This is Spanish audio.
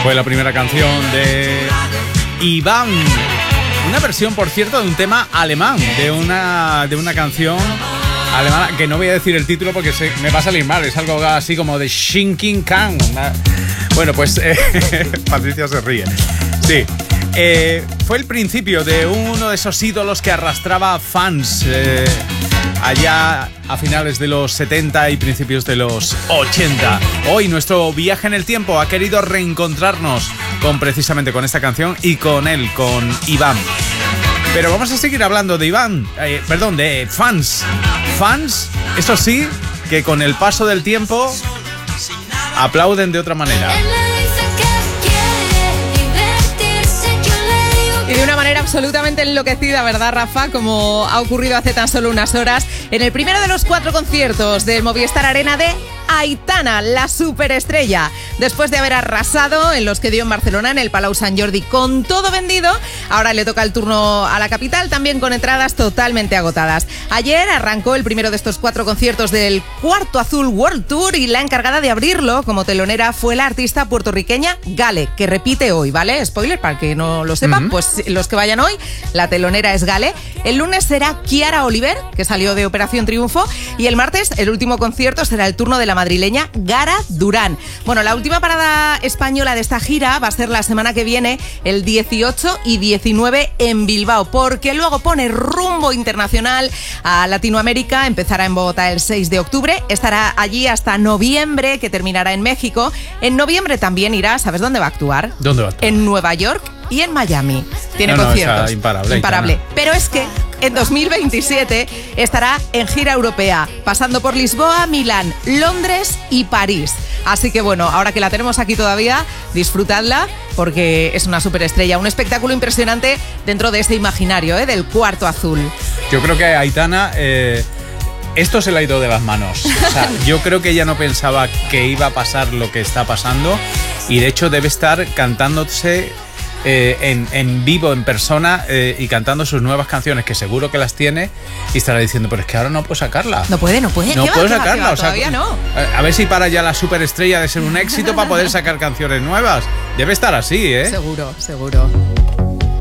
Fue la primera canción de Iván. Una versión, por cierto, de un tema alemán, de una canción alemana, que no voy a decir el título porque me va a salir mal. Es algo así como de Shinking Kang. Bueno, pues Patricia se ríe. Sí. Fue el principio de uno de esos ídolos que arrastraba fans allá a finales de los 70 y principios de los 80. Hoy nuestro viaje en el tiempo ha querido reencontrarnos precisamente con esta canción y con él, con Iván. Pero vamos a seguir hablando de de fans. Fans, eso sí, que con el paso del tiempo aplauden de otra manera. Y de una manera absolutamente enloquecida, ¿verdad, Rafa? Como ha ocurrido hace tan solo unas horas en el primero de los 4 conciertos del Movistar Arena de Aitana, la superestrella. Después de haber arrasado en los que dio en Barcelona, en el Palau Sant Jordi, con todo vendido, ahora le toca el turno a la capital, también con entradas totalmente agotadas. Ayer arrancó el primero de estos 4 conciertos del Cuarto Azul World Tour y la encargada de abrirlo como telonera fue la artista puertorriqueña Gale, que repite hoy, ¿vale? Spoiler, para que no lo sepan, pues los que vayan hoy, la telonera es Gale. El lunes será Kiara Oliver, que salió de Operación Triunfo, y el martes, el último concierto, será el turno de la madrileña Gara Durán. Bueno, la última parada española de esta gira va a ser la semana que viene, el 18 y 19 en Bilbao, porque luego pone rumbo internacional a Latinoamérica, empezará en Bogotá el 6 de octubre, estará allí hasta noviembre, que terminará en México. En noviembre también irá, ¿sabes dónde va a actuar? ¿Dónde va a actuar? En Nueva York y en Miami. Tiene conciertos. Imparable. Pero es que en 2027 estará en gira europea, pasando por Lisboa, Milán, Londres y París. Así que bueno, ahora que la tenemos aquí todavía, disfrutadla porque es una superestrella, un espectáculo impresionante dentro de este imaginario del Cuarto Azul. Yo creo que Aitana, esto se le ha ido de las manos. O sea, yo creo que ella no pensaba que iba a pasar lo que está pasando y de hecho debe estar cantándose en vivo, en persona, y cantando sus nuevas canciones, que seguro que las tiene, y estará diciendo, pero es que ahora no puedo sacarla. No puede. No puedo sacarla. Todavía no. A ver si para ya la superestrella de ser un éxito para poder sacar canciones nuevas. Debe estar así, ¿eh? Seguro.